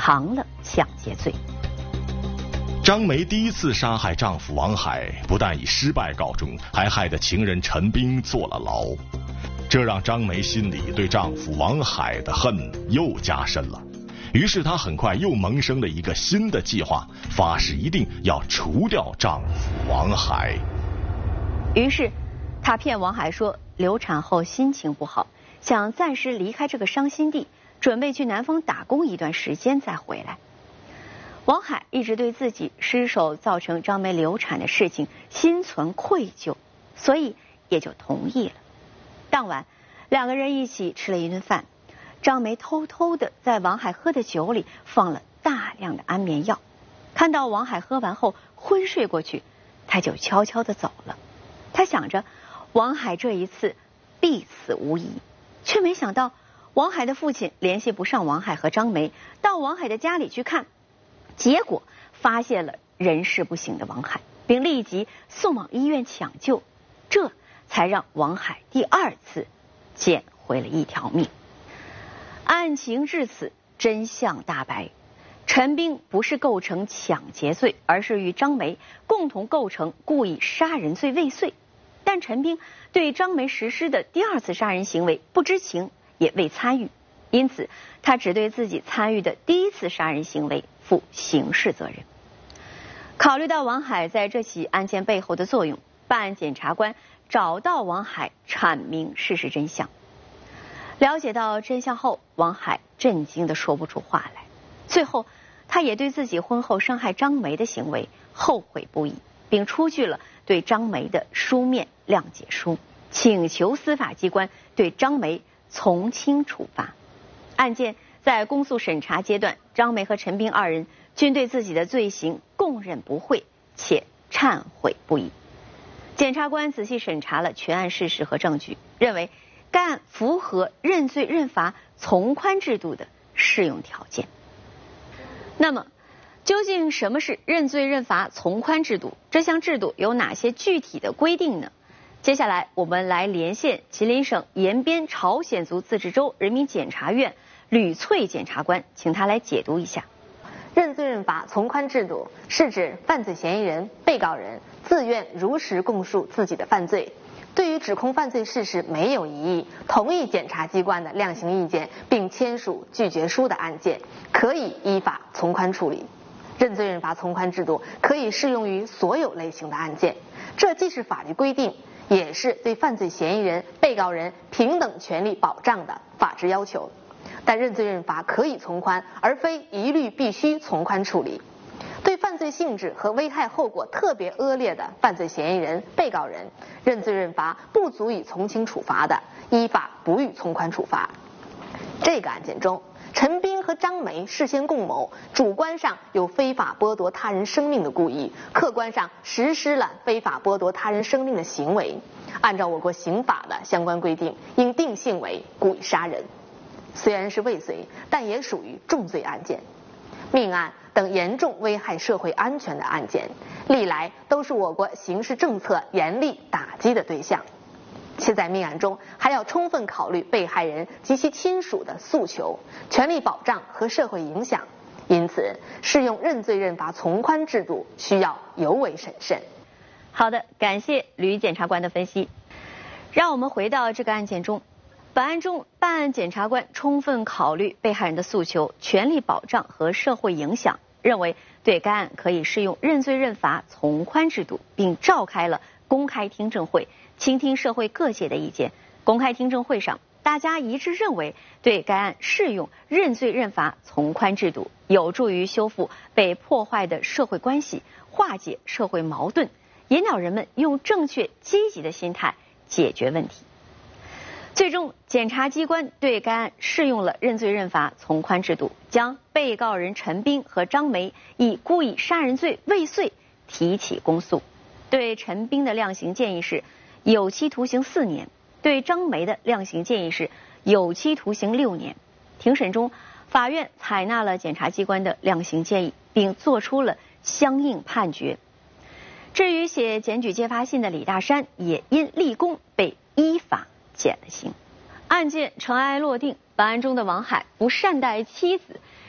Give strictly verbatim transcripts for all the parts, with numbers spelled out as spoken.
偿了抢劫罪。 张梅第一次杀害丈夫王海，不但以失败告终，还害得情人陈斌坐了牢，这让张梅心里对丈夫王海的恨又加深了。于是她很快又萌生了一个新的计划，发誓一定要除掉丈夫王海。 于是她骗王海说流产后心情不好，想暂时离开这个伤心地，准备去南方打工一段时间再回来。王海一直对自己失手造成张梅流产的事情心存愧疚，所以也就同意了。当晚两个人一起吃了一顿饭，张梅偷偷的在王海喝的酒里放了大量的安眠药，看到王海喝完后昏睡过去，她就悄悄的走了。她想着王海这一次必死无疑，却没想到王海的父亲联系不上王海和张梅，到王海的家里去看，结果发现了人事不省的王海，并立即送往医院抢救，这才让王海第二次捡回了一条命。案情至此，真相大白，陈斌不是构成抢劫罪，而是与张梅共同构成故意杀人罪未遂。但陈斌对张梅实施的第二次杀人行为不知情，也未参与，因此他只对自己参与的第一次杀人行为负刑事责任。考虑到王海在这起案件背后的作用，办案检察官找到王海阐明事实真相。了解到真相后，王海震惊地说不出话来。最后他也对自己婚后伤害张梅的行为后悔不已，并出具了对张梅的书面谅解书，请求司法机关对张梅从轻处罚。案件在公诉审查阶段，张梅和陈斌二人均对自己的罪行供认不讳，且忏悔不已。检察官仔细审查了全案事实和证据，认为该案符合认罪认罚从宽制度的适用条件。那么究竟什么是认罪认罚从宽制度？这项制度有哪些具体的规定呢？接下来我们来连线吉林省延边朝鲜族自治州人民检察院吕翠检察官，请他来解读一下。 认罪认罚从宽制度是指犯罪嫌疑人、被告人自愿如实供述自己的犯罪，对于指控犯罪事实没有异议，同意检察机关的量刑意见并签署拒绝书的案件，可以依法从宽处理。认罪认罚从宽制度可以适用于所有类型的案件，这既是法律规定，也是对犯罪嫌疑人、被告人平等权利保障的法治要求。但认罪认罚可以从宽，而非一律必须从宽处理。对犯罪性质和危害后果特别恶劣的犯罪嫌疑人、被告人，认罪认罚不足以从轻处罚的，依法不予从宽处罚。这个案件中，陈斌和张梅事先共谋，主观上有非法剥夺他人生命的故意，客观上实施了非法剥夺他人生命的行为。按照我国刑法的相关规定，应定性为故意杀人。虽然是未遂，但也属于重罪案件。命案等严重危害社会安全的案件，历来都是我国刑事政策严厉打击的对象。且在命案中还要充分考虑被害人及其亲属的诉求、权利保障和社会影响，因此适用认罪认罚从宽制度需要尤为审慎。 好的，感谢吕检察官的分析。让我们回到这个案件中，本案中办案检察官充分考虑被害人的诉求、权利保障和社会影响，认为对该案可以适用认罪认罚从宽制度，并召开了公开听证会，倾听社会各界的意见。公开听证会上，大家一致认为对该案适用认罪认罚从宽制度，有助于修复被破坏的社会关系，化解社会矛盾，引导人们用正确积极的心态解决问题。最终，检察机关对该案适用了认罪认罚从宽制度，将被告人陈斌和张梅以故意杀人罪未遂提起公诉。对陈斌的量刑建议是有期徒刑四年，对张梅的量刑建议是有期徒刑六年。庭审中，法院采纳了检察机关的量刑建议，并作出了相应判决。至于写检举揭发信的李大山，也因立功被依法减了刑。案件尘埃落定，本案中的王海不善待妻子，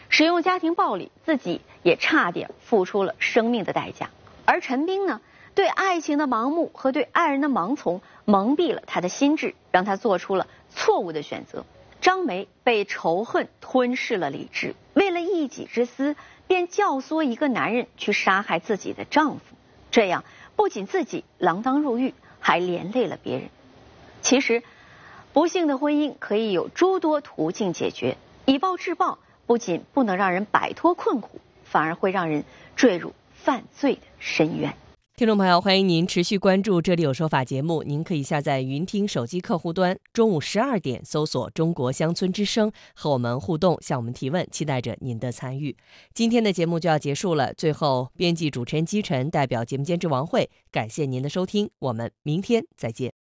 使用家庭暴力，自己也差点付出了生命的代价。而陈斌呢，对爱情的盲目和对爱人的盲从蒙蔽了他的心智，让他做出了错误的选择。张梅被仇恨吞噬了理智，为了一己之私，便教唆一个男人去杀害自己的丈夫，这样不仅自己锒铛入狱，还连累了别人。其实，不幸的婚姻可以有诸多途径解决，以暴制暴不仅不能让人摆脱困苦，反而会让人坠入犯罪的深渊。 听众朋友，欢迎您持续关注《这里有说法》节目。您可以下载云听手机客户端，中午十二点搜索中国乡村之声，和我们互动，向我们提问，期待着您的参与。今天的节目就要结束了，最后编辑主持人姬晨代表节目监制王慧，感谢您的收听，我们明天再见。